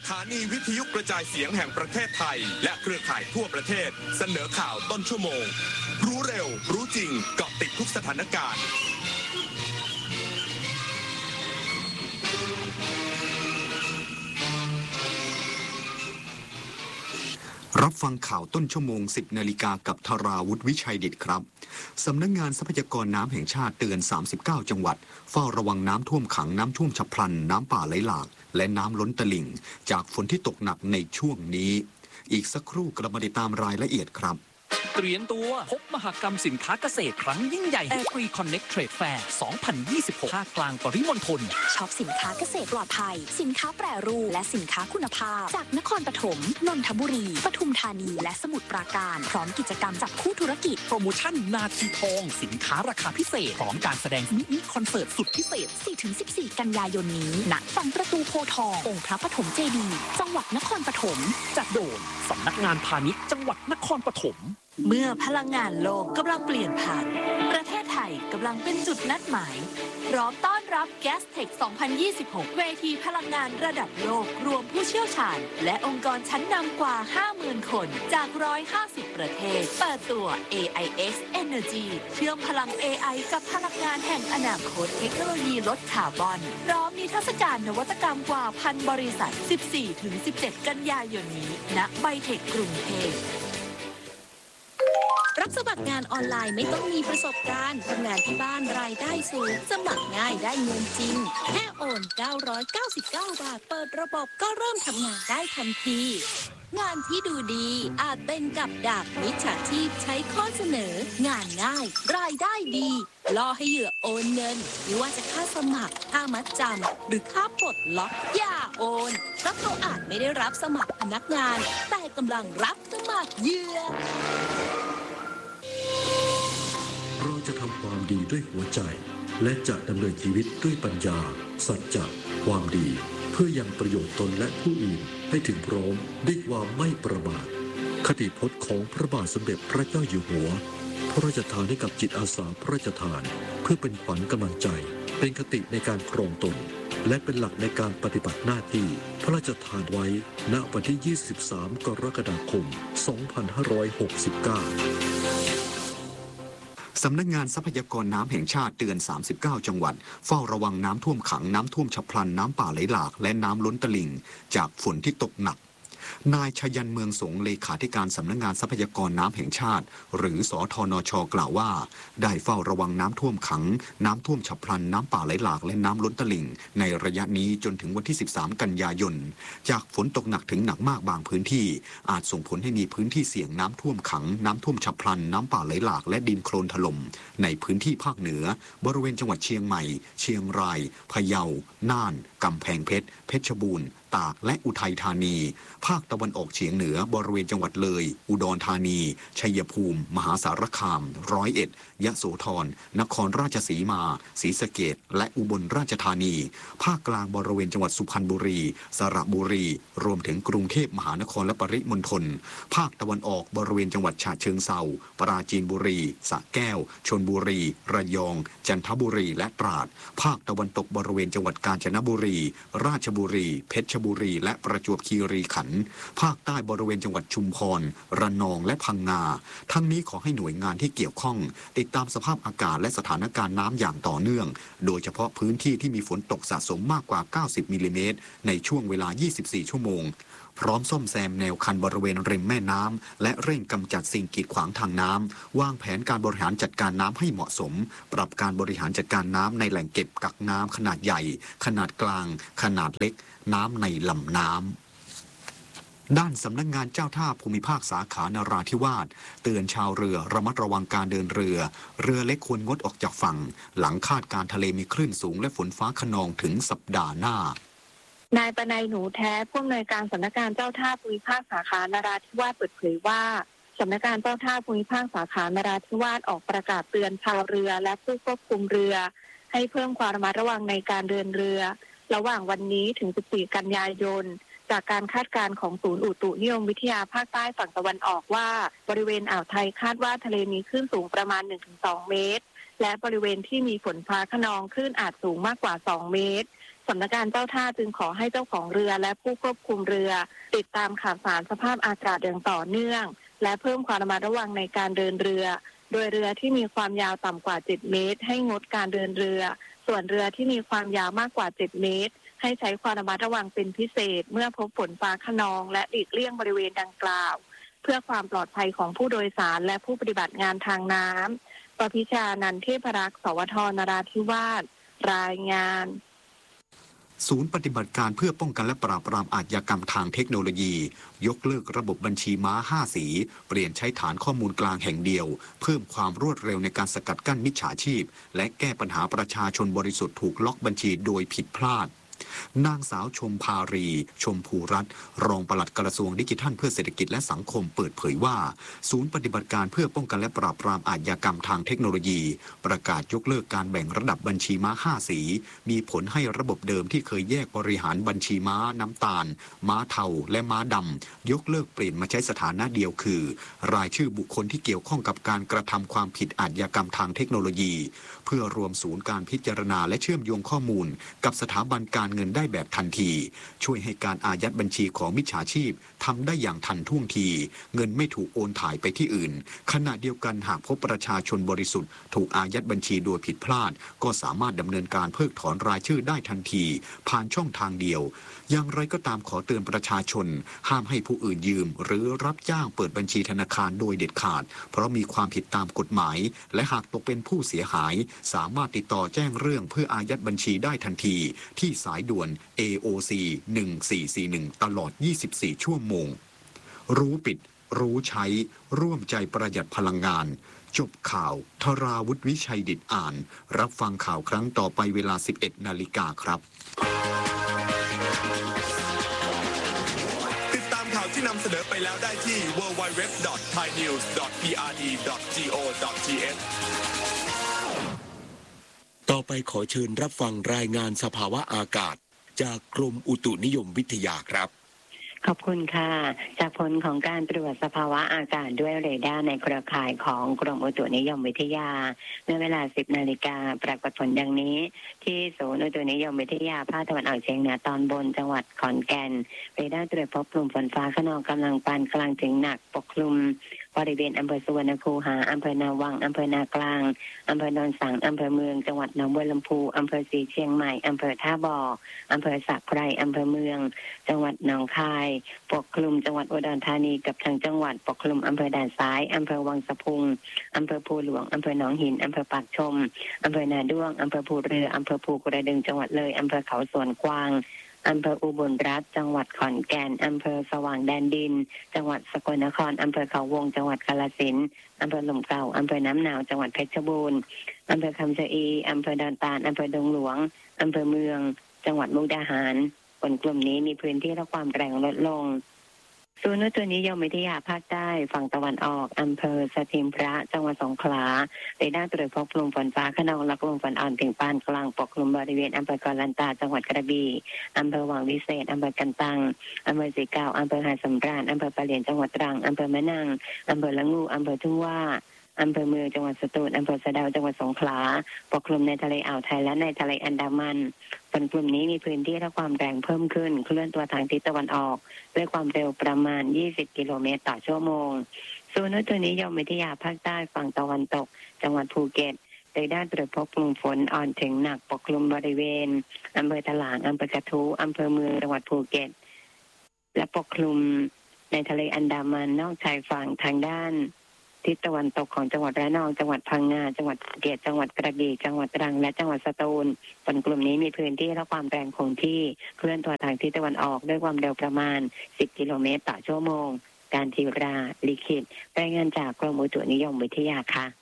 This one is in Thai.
ถานีวิทยุกระจายเสียงแห่งประเทศไทยและเครือข่ายทั่วประเทศเสนอข่าวต้นชั่วโมงรู้เร็วรู้จริงเกาะติดทุกสถานการณ์รับฟังข่าวต้นชั่วโมง 10 นาฬิกากับธราวุฒิวิชัยดิตครับสำนักงานทรัพยากรน้ำแห่งชาติเตือน39จังหวัดเฝ้าระวังน้ำท่วมขังน้ำท่วมฉับพลันน้ำป่าไหลหลากและน้ำล้นตลิ่งจากฝนที่ตกหนักในช่วงนี้อีกสักครู่กลับมาติดตามรายละเอียดครับเตรียมตัวพบมหกรรมสินค้าเกษตรครั้งยิ่งใหญ่ Agri Connect Trade Fair 2026 ภาคกลางปริมณฑลช็อปสินค้าเกษตรปลอดภัยสินค้าแปรรูปและสินค้าคุณภาพจากนครปฐมนนทบุรีปทุมธานีและสมุทรปราการพร้อมกิจกรรมจับคู่ธุรกิจโปรโมชั่นนาทีทองสินค้าราคาพิเศษพร้อมการแสดงมินิคอนเสิร์ตสุดพิเศษ 4-14 กันยายนนี้ณฝั่งประตูโพธิ์ทององค์พระปฐมเจดีย์จังหวัดนครปฐมจัดโดยสำนักงานพาณิชย์จังหวัดนครปฐมเมื่อพลังงานโลกกำลังเปลี่ยนผ่านประเทศไทยกำลังเป็นจุดนัดหมายพร้อมต้อนรับ Gastech 2026 เวทีพลังงานระดับโลกรวมผู้เชี่ยวชาญและองค์กรชั้นนำกว่า 50,000 คนจาก 150 ประเทศเปิดตัว AIX Energy เชื่อมพลัง AI กับพลังงานแห่งอนาคตเทคโนโลยีลดคาร์บอนพร้อมนิทรรศการนวัตกรรมกว่า 1,000 บริษัท 14-17 กันยายนนี้ณไบเทคกรุงเทพรับสมัครงานออนไลน์ไม่ต้องมีประสบการณ์ทำงานที่บ้านรายได้สูงสมัครง่ายได้เงินจริงแค่โอน999 บาทเปิดระบบก็เริ่มทำงานได้ทันทีงานที่ดูดีอาจเป็นกับดักมิจฉาชีพใช้ข้อเสนองานง่ายรายได้ดีล่อให้เหยื่อโอนเงินไม่ว่าจะค่าสมัครค่ามัดจำหรือค่าปลดล็อกอย่าโอนเพราะเขาอาจไม่ได้รับสมัครพนักงานแต่กำลังรับสมัครเหยื่อเราจะทำความดีด้วยหัวใจและจะดำเนินชีวิตด้วยปัญญาสัจจะความดีเพื่อยังประโยชน์ตนและผู้อื่นให้ถึงพร้อมด้วยความไม่ประมาทคติพจน์ของพระบาทสมเด็จพระเจ้าอยู่หัวพระราชทานให้กับจิตอาสาพระราชทานเพื่อเป็นขวัญกำลังใจเป็นคติในการครองตนและเป็นหลักในการปฏิบัติหน้าที่พระราชทานไว้ณวันที่ 23 กรกฎาคม 2569 สำนักงานทรัพยากรน้ำแห่งชาติเตือน39จังหวัดเฝ้าระวังน้ำท่วมขังน้ำท่วมฉับพลันน้ำป่าไหลหลากและน้ำล้นตลิ่งจากฝนที่ตกหนักนายชยันเมืองสงเลขาธิการสำนักงานทรัพยากรน้ำแห่งชาติหรือสธนช.กล่าวว่าได้เฝ้าระวังน้ำท่วมขังน้ำท่วมฉับพลันน้ำป่าไหลหลากและน้ำล้นตลิ่งในระยะนี้จนถึงวันที่13กันยายนจากฝนตกหนักถึงหนักมากบางพื้นที่อาจส่งผลให้มีพื้นที่เสี่ยงน้ำท่วมขังน้ำท่วมฉับพลันน้ำป่าไหลหลากและดินโคลนถล่มในพื้นที่ภาคเหนือบริเวณจังหวัดเชียงใหม่เชียงรายพะเยาน่านกำแพงเพชรเพชรบูรณ์ตากและอุทัยธานีภาคตะวันออกเฉียงเหนือบริเวณจังหวัดเลยอุดรธานีชัยภูมิมหาสารคาม101ยโสธรนครราชสีมาศรีสะเกษและอุบลราชธานีภาคกลางบริเวณจังหวัดสุพรรณบุรีสระบุรีรวมถึงกรุงเทพมหานครและปริมณฑลภาคตะวันออกบริเวณจังหวัดฉะเชิงเทราปราจีนบุรีสระแก้วชลบุรีระยองจันทบุรีและตราดภาคตะวันตกบริเวณจังหวัดกาญจนบุรีราชบุรีเพชรบุรีและประจวบคีรีขันธ์ภาคใต้บริเวณจังหวัดชุมพรระนองและพังงาทั้งนี้ขอให้หน่วยงานที่เกี่ยวข้องติดตามสภาพอากาศและสถานการณ์น้ำอย่างต่อเนื่องโดยเฉพาะพื้นที่ที่มีฝนตกสะสมมากกว่า90มิลลิเมตรในช่วงเวลา24ชั่วโมงพร้อมซ่อมแซมแนวคันบริเวณริมแม่น้ำและเร่งกำจัดสิ่งกีดขวางทางน้ำวางแผนการบริหารจัดการน้ำให้เหมาะสมปรับการบริหารจัดการน้ำในแหล่งเก็บกักน้ำขนาดใหญ่ขนาดกลางขนาดเล็กน้ำในลำน้ำด้านสำนักงานเจ้าท่าภูมิภาคสาขานราธิวาสเตือนชาวเรือระมัดระวังการเดินเรือเล็กควรงดออกจากฝั่งหลังคาดการทะเลมีคลื่นสูงและฝนฟ้าคะนองถึงสัปดาห์หน้านายประนัยหนูแท้ผู้อำนวยการสำนักงานเจ้าท่าภูมิภาคสาขานราธิวาสเปิดเผยว่าสำนักงานเจ้าท่าภูมิภาคสาขานราธิวาสออกประกาศเตือนชาวเรือและผู้ควบคุมเรือให้เพิ่มความระมัดระวังในการเดินเรือระหว่างวันนี้ถึง14กันยายนจากการคาดการณ์ของศูนย์อุตุนิยมวิทยาภาคใต้ฝั่งตะวันออกว่าบริเวณอ่าวไทยคาดว่าทะเลมีคลื่นสูงประมาณ 1-2 เมตรและบริเวณที่มีฝนฟ้าคะนองคลื่นอาจสูงมากกว่า2 เมตรสำนักงานเจ้าท่าจึงขอให้เจ้าของเรือและผู้ควบคุมเรือติดตามข่าวสารสภาพอากาศอย่างต่อเนื่องและเพิ่มความระมัดระวังในการเดินเรือโดยเรือที่มีความยาวต่ำกว่า7 เมตรให้งดการเดินเรือส่วนเรือที่มีความยาวมากกว่า7 เมตรให้ใช้ความระมัดระวังเป็นพิเศษเมื่อพบฝนฟ้าคะนองและหลีกเลี่ยงบริเวณดังกล่าวเพื่อความปลอดภัยของผู้โดยสารและผู้ปฏิบัติงานทางน้ำประพิชานันท์เทพรักษ์สวทนราธิวาสรายงานศูนย์ปฏิบัติการเพื่อป้องกันและปราบปรามอาชญากรรมทางเทคโนโลยียกเลิกระบบบัญชีม้า5 สีเปลี่ยนใช้ฐานข้อมูลกลางแห่งเดียวเพิ่มความรวดเร็วในการสกัดกั้นมิจฉาชีพและแก้ปัญหาประชาชนบริสุทธิ์ถูกล็อกบัญชีโดยผิดพลาดนางสาวชมภารีชมพูรัตน์รองปลัดกระทรวงดิจิทัลเพื่อเศรษฐกิจและสังคมเปิดเผยว่าศูนย์ปฏิบัติการเพื่อป้องกันและปราบปรามอาชญากรรมทางเทคโนโลยีประกาศยกเลิกการแบ่งระดับบัญชีม้า5 สีมีผลให้ระบบเดิมที่เคยแยกบริหารบัญชีม้าน้ำตาลม้าเทาและม้าดำยกเลิกเปลี่ยนมาใช้สถานะเดียวคือรายชื่อบุคคลที่เกี่ยวข้องกับการกระทำความผิดอาชญากรรมทางเทคโนโลยีเพื่อรวมศูนย์การพิจารณาและเชื่อมโยงข้อมูลกับสถาบันการเงินได้แบบทันทีช่วยให้การอายัดบัญชีของมิจฉาชีพทำได้อย่างทันท่วงทีเงินไม่ถูกโอนถ่ายไปที่อื่นขณะเดียวกันหากพบประชาชนบริสุทธิ์ถูกอายัดบัญชีโดยผิดพลาดก็สามารถดำเนินการเพิกถอนรายชื่อได้ทันทีผ่านช่องทางเดียวอย่างไรก็ตามขอเตือนประชาชนห้ามให้ผู้อื่นยืมหรือรับจ้างเปิดบัญชีธนาคารโดยเด็ดขาดเพราะมีความผิดตามกฎหมายและหากตกเป็นผู้เสียหายสามารถติดต่อแจ้งเรื่องเพื่ออายัดบัญชีได้ทันทีที่สายด่วน AOC 1441ตลอด24 ชั่วโมงรู้ปิดรู้ใช้ร่วมใจประหยัดพลังงานจบข่าวธราวุฒิวิชัยดิษฐ์อ่านรับฟังข่าวครั้งต่อไปเวลา 11 นาฬิกาครับติดตามข่าวที่นำเสนอไปแล้วได้ที่ www.thainews.prd.go.th ต่อไปขอเชิญรับฟังรายงานสภาวะอากาศจากกรมอุตุนิยมวิทยาครับขอบคุณค่ะจากผลของการตรวจสภาวะอากาศด้วยเรดาร์ในเครือข่ายของกรมอุตุนิยมวิทยาเมื่อเวลา 10 นาฬิกาปรากฏผลดังนี้ที่ศูนย์อุตุนิยมวิทยาภาคตะวันออกเฉียงเหนือตอนบนจังหวัดขอนแก่นเรดาร์ตรวจพบกลุ่มฝนฟ้าคะนองกำลังปานกลางถึงหนักปกคลุมบริเวณอำเภอสุวรรณคูหาอำเภอนาวังอำเภอนากลางอำเภอโนนสังอำเภอเมืองจังหวัดหนองบัวลำพูอำเภอศรีเชียงใหม่อำเภอท่าบ่ออำเภอสระไพรอำเภอเมืองจังหวัดหนองคายปกคลุมจังหวัดอุดรธานีกับทางจังหวัดปกคลุมอำเภอด่านซ้ายอำเภอวังสะพุงอำเภอภูหลวงอำเภอหนองหินอำเภอปากชมอำเภอนาด้วงอำเภอภูเรืออำเภอภูกระดึงจังหวัดเลยอำเภอเขาสวนกวางอำเภออุบลรัตน์จังหวัดขอนแก่นอำเภอสว่างแดนดินจังหวัดสกลนครอำเภอเขาวงจังหวัดกาฬสินธุ์อำเภอหล่มเก่าอำเภอน้ำหนาวจังหวัดเพชรบูรณ์อำเภอคำชะอีอำเภอดอนตาลอำเภอดงหลวงอำเภอเมืองจังหวัดมุกดาหารฝนกลุ่มนี้มีพื้นที่และความแรงลดลงศูนย์อุตุนิยมวิทยาภาคใต้ฝั่งตะวันออกอำเภอสถิมพระจังหวัดสงขลาเรดาร์ตรวจพบกลุ่มฝนฟ้าคะนองและกลุ่มฝนอ่อนถึงปานกลางปกคลุมบริเวณอำเภอกอลันตาจังหวัดกระบี่อำเภอวังวิเศษอำเภอกันตังอำเภอสีเก่าอำเภอหาดสำราญอำเภอปะเหลียนจังหวัดตรังอำเภอมะนังอำเภอละงูอำเภอทุ่งว่าอำเภอเมืองจังหวัดสตูลอำเภอสะเดาจังหวัดสงขลาปกคลุมในทะเลอ่าวไทยและในทะเลอันดามันฝนกลุ่มนี้มีพื้นที่และความแรงเพิ่มขึ้นเคลื่อนตัวทางทิศตะวันออกด้วยความเร็วประมาณ20 กิโลเมตรต่อชั่วโมงศูนย์อุตุนิยมวิทยาภาคใต้ฝั่งตะวันตกจังหวัดภูเก็ตเรดาร์ตรวจพบกลุ่มฝนอ่อนถึงหนักปกคลุมบริเวณอำเภอถลางอำเภอกระทู้อำเภอเมืองจังหวัดภูเก็ตและปกคลุมในทะเลอันดามันนอกชายฝั่งทางด้านทิศตะวันตกของจังหวัดระนองจังหวัดพังงาจังหวัดภูเก็ตจังหวัดกระบี่จังหวัดตรังและจังหวัดสตูลฝนกลุ่มนี้มีพื้นที่และความแรงคงที่เคลื่อนตัวทางทิศตะวันออกด้วยความเร็วประมาณ10 กิโลเมตรต่อชั่วโมงการทีราลิขิตรายงานจากกรมอุตุนิยมวิทยาค่ะ